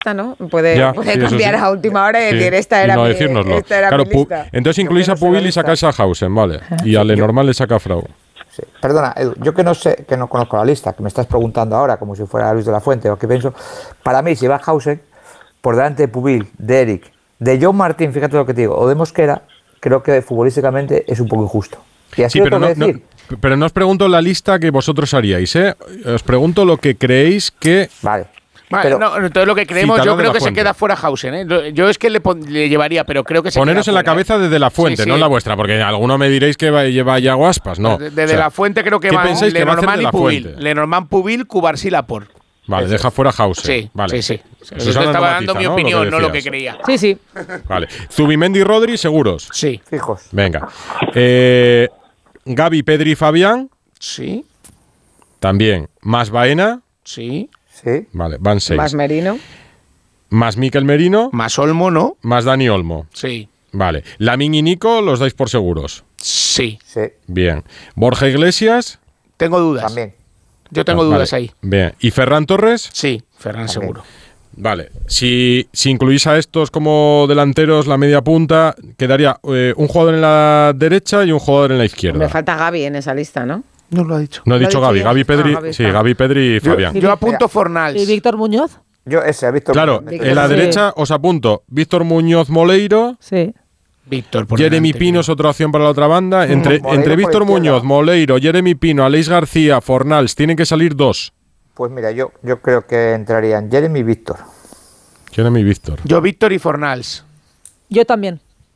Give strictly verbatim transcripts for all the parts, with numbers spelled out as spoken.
¿no? Puede, ya, puede sí, cambiar sí. a última hora y sí. decir, esta era, y no mi, decírnoslo. esta era claro, mi lista. Entonces incluís a Pubil y sacáis a Hausen, vale. Y a Lenormand le saca a Frau. Sí. Perdona, Edu, yo que no sé, que no conozco la lista, que me estás preguntando ahora como si fuera Luis de la Fuente o qué pienso, para mí si va Hausen por delante de Pubil, de Eric, de John Martín, fíjate lo que te digo, o de Mosquera, creo que futbolísticamente es un poco injusto. Y así sí, lo pero, tengo no, que decir. no, pero no os pregunto la lista que vosotros haríais, ¿eh? Os pregunto lo que creéis que... Vale. Vale, Pero, no, entonces lo que creemos, Citará yo de creo la que se Fuente. queda fuera Hausen, ¿eh? Yo es que le, pon, le llevaría, pero creo que se Poneros queda en la fuera, cabeza ¿eh? desde la Fuente, Sí, no sí. la vuestra, porque alguno me diréis que va, lleva ya guaspas, no. Desde O sea, la Fuente creo que ¿qué van pensáis que va a hacer Lenormand de y la Pubil. Fuente? Lenormand, Pubil, Cubarsí, Laporte. Vale, deja fuera Hausen. Sí, vale. sí, sí. Susana Yo estaba no dando matiza, mi ¿no? opinión, Lo no que lo que decías. creía. Sí, sí. Vale. Zubimendi y Rodri, seguros. Sí. Fijos. Venga. Eh, Gavi, Pedri y Fabián, Sí, también. Más Baena, sí. Sí. vale, van seis. Más Merino. Más Mikel Merino, Más Olmo, ¿no? más Dani Olmo. Sí. Vale. Lamine y Nico los dais por seguros. Sí. Sí. Bien. Borja Iglesias. Tengo dudas. También. Yo tengo Vale, dudas ahí. Bien. ¿Y Ferran Torres? Sí, Ferran También. seguro. Vale. Si, si incluís a estos como delanteros, la media punta, quedaría eh, un jugador en la derecha y un jugador en la izquierda. Me falta Gavi en esa lista, ¿no? No lo ha dicho. No he ¿Lo ha dicho dicho Gavi. ya? Gavi, Pedri, Ah, Gavi sí, está. Gavi, Pedri y Yo, Fabián. yo apunto Fornals. ¿Y Víctor Muñoz? Yo ese, he visto. Claro, Víctor en la sí. derecha os apunto Víctor Muñoz Moleiro, Sí. Víctor, por Jeremy delante, Pino es otra opción para la otra banda. Entre, Moleiro entre por Víctor izquierda. Muñoz, Moleiro, Jeremy Pino, Aleix García, Fornals, tienen que salir dos. Pues mira, yo, yo creo que entrarían Jeremy y Víctor. Jeremy y Víctor. Yo, Víctor y Fornals. Yo también.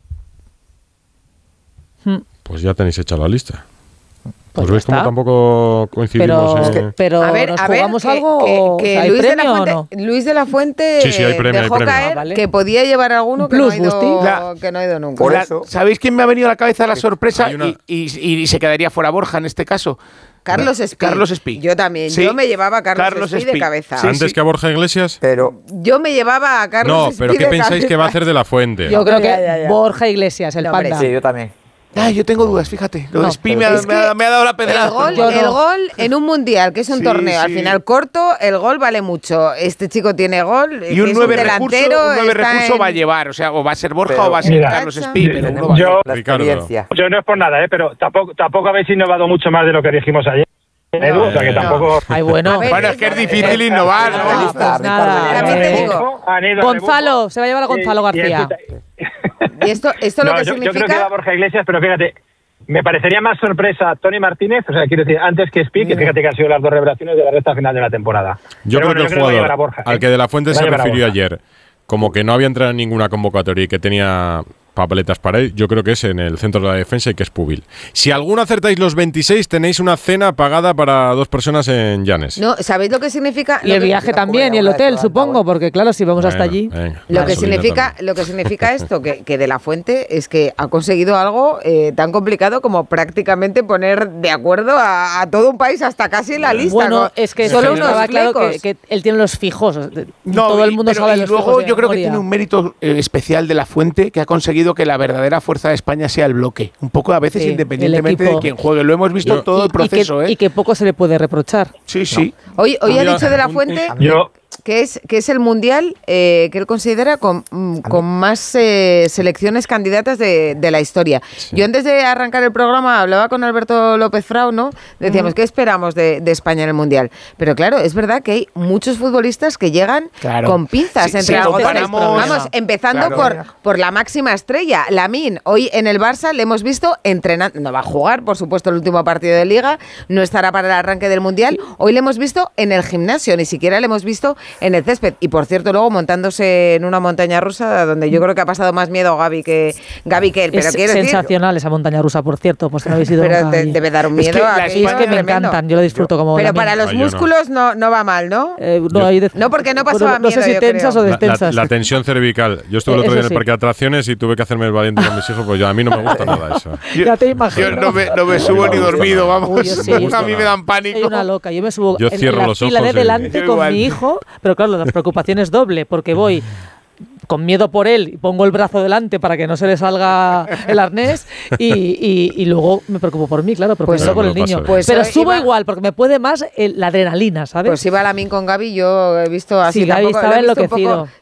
Hmm. Pues ya tenéis hecha la lista. Pues Pues ya veis cómo está. tampoco coincidimos. Pero, en- es que- pero A ver, ¿nos a ver, jugamos que, algo que- o que o sea, ¿hay Luis, de la premio o Fuente, no? Luis de la Fuente Sí, sí, hay premio, dejó hay premio. caer Ah, vale. que podía llevar alguno Un que, no plus, ha ido, Gusti. La- que no ha ido nunca. Por La- eso- ¿Sabéis quién me ha venido a la cabeza la sorpresa? Hay una- Y, y- y se quedaría fuera Borja en este caso. Carlos Espí. Carlos Espí. Yo también. Sí. Yo me llevaba a Carlos, Carlos Espí, de Espí. cabeza. Sí, ¿Antes que a Borja Iglesias? Pero Yo me llevaba a Carlos No, Espí pero ¿qué de pensáis cabeza. que va a hacer de la Fuente? Yo creo que Ya, ya, ya. Borja Iglesias, el No, hombre, panda. sí, yo también. Ah, yo tengo dudas, fíjate. Lo de No, Espí pero me, ha, es me ha- que me ha dado la El pedrada. gol, Yo no. el gol en un mundial, que es un Sí, torneo al sí. final corto, el gol vale mucho. Este chico tiene gol, Y un es nueve un recurso, delantero. un nueve está recurso en- va a llevar. O sea, o va a ser Borja Pero- o va a ser Mira, Carlos Mira, Espí, pero uno va a yo- La Ricardo. experiencia. Yo no es por nada, ¿eh? Pero tampoco, tampoco habéis innovado mucho más de lo que dijimos ayer. Edu, o sea que no. tampoco. Ay, bueno. A ver, Bueno, es que es difícil innovar, Ah, ¿no? Ah, lista, pues nada. Ricardo, También te eh, digo. Han ido a Gonzalo, rebufo. se va a llevar a Gonzalo Y- y el García. Tita- Y esto, esto lo No, que yo, yo creo que significa. va Borja Iglesias, pero fíjate, me parecería más sorpresa Tony Martínez, o sea, quiero decir, antes que Speak, que fíjate que han sido las dos revelaciones de la recta final de la temporada. Yo Pero creo bueno, que el va a llevar a jugador Borja, al ¿eh? que de la Fuente Va a se llevar a refirió Borja. ayer, como que no había entrado en ninguna convocatoria y que tenía papeletas para él, yo creo que es en el centro de la defensa y que es Pubil. Si alguno acertáis los veintiséis, tenéis una cena pagada para dos personas en Llanes. No, ¿sabéis lo que significa? Y Lo el que- viaje Una también, y el locura, hotel, una supongo, locura. porque claro, si vamos hasta Bueno, allí. venga, Lo que, gasolina significa, también. lo que significa esto, que, que de la Fuente es que ha conseguido algo eh, tan complicado como prácticamente poner de acuerdo a, a todo un país, hasta casi en la lista. Bueno, ¿no? es que solo solo unos estaba claro que, flecos. que él tiene los fijos. No, todo el y- mundo pero- sabe y los luego fijos de yo creo que memoria. tiene un mérito eh, especial de la Fuente que ha conseguido que la verdadera fuerza de España sea el bloque. Un poco a veces Sí, independientemente el de equipo. quién juegue. Lo hemos visto Yo- todo el Y- y que- proceso, ¿eh? Y que poco se le puede reprochar. Sí, sí. Hoy, hoy ha Mira, dicho de la un- Fuente un- Yo, que es, que es el mundial eh, que él considera con, mm, con más eh, selecciones candidatas de, de la historia. Yo antes de arrancar el programa hablaba con Alberto López Frau, ¿no? Decíamos, ¿qué esperamos de, de España en el mundial? Pero claro, es verdad que hay muchos futbolistas que llegan Claro. con pinzas Sí, entre sí, algodones. comparamos- Vamos, empezando Claro. por, por la máxima estrella, Lamine. Hoy en el Barça le hemos visto entrenando, no va a jugar, por supuesto, el último partido de Liga, no estará para el arranque del mundial. Hoy le hemos visto en el gimnasio, ni siquiera le hemos visto en el césped. Y por cierto, luego montándose en una montaña rusa, donde yo creo que ha pasado más miedo Gavi que, Gavi que él. Pero Es quiero decir, sensacional esa montaña rusa, por cierto, pues no habéis ido pero nunca te- allí. debe dar un Es que miedo. la aquello Sí, es que me tremendo. encantan, yo lo disfruto como Pero Lamine. para los Ah, yo no. músculos no, no va mal, ¿no? Eh, no, hay de- No, porque no bueno, pasaba No sé miedo, si yo tensas creo. o La, la- destensas. la tensión cervical. Yo estuve el Eh, otro día en eso el sí. parque de atracciones y tuve que hacerme el valiente con mis hijos, pues yo, a mí no me gusta nada eso. Ya te imagino. Yo no me, no me subo ni dormido, vamos. Uy, yo sí. A mí me dan pánico. Soy una loca, yo me subo Yo en, cierro en la los fila ojos de y- delante Yo con igual. mi hijo, pero claro, la preocupación es doble, porque voy con miedo por él y pongo el brazo delante para que no se le salga el arnés y, y- y luego me preocupo por mí, claro, Pues preocupado por me el lo paso niño. bien. Pues pero hoy subo iba- igual, porque me puede más el- la adrenalina, ¿sabes? Pues iba Lamine con Gavi, yo he visto así Sí, Gavi tampoco, estaba lo he visto un enloquecido. poco